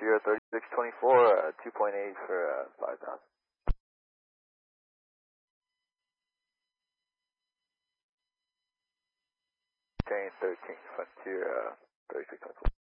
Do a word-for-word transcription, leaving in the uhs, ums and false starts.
Frontier thirty-six twenty-four, uh, two point eight for uh, five thousand. Train thirteen, Frontier uh, thirty-six twenty-four.